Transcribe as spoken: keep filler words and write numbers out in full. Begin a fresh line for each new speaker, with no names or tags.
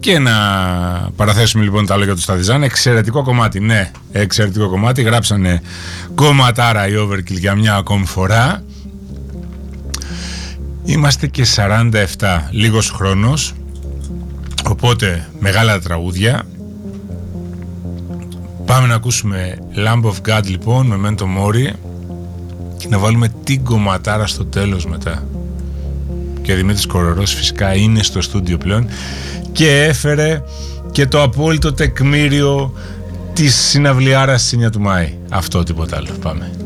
Και να παραθέσουμε λοιπόν τα λόγια του Σταδιζάν. Εξαιρετικό κομμάτι, ναι, εξαιρετικό κομμάτι. Γράψανε κομματάρα οι Overkill για μια ακόμη φορά. Είμαστε και σαράντα επτά, λίγος χρόνος, οπότε μεγάλα τραγούδια. Πάμε να ακούσουμε Lamb of God λοιπόν με Memento Mori και να βάλουμε την κομματάρα στο τέλος μετά. Και ο Δημήτρης Κορορός φυσικά είναι στο στούντιο πλέον και έφερε και το απόλυτο τεκμήριο της συναυλιάρας εννιά του Μάη. Αυτό, τίποτα άλλο. Πάμε.